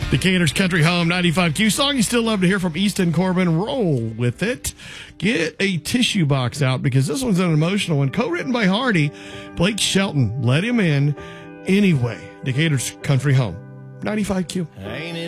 Decatur's Country Home 95Q song you still love to hear from Easton Corbin. Roll with it. Get a tissue box out because this one's an emotional one. Co-written by Hardy. Blake Shelton. Let him in anyway. Decatur's Country Home 95Q. Ain't it